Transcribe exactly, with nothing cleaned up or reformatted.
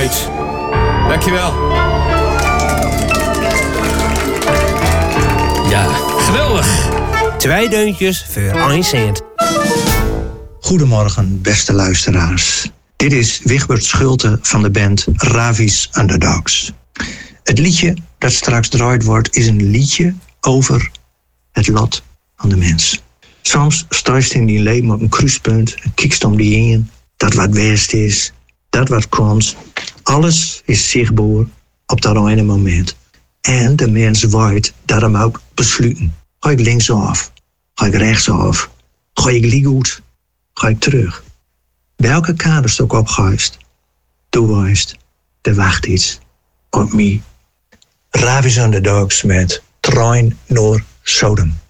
Page. Dankjewel. Ja, geweldig. Twee deuntjes voor één cent. Goedemorgen, beste luisteraars. Dit is Wigbert Schulte van de band Ravi's Underdogs. Het liedje dat straks draait wordt is een liedje over het lot van de mens. Soms sta je in die leven op een kruispunt en kijkt om die heen. Dat wat best is, dat wat komt. Alles is zichtbaar op dat ene moment. En de mens weet daarom ook besluiten. Ga ik linksaf? Ga ik rechtsaf? Ga ik liegend? Ga ik terug? Welke kaders ook opgehuist? Doe wijst, er wacht iets op mij. Ravi's Underdogs met Trein naar Sodom.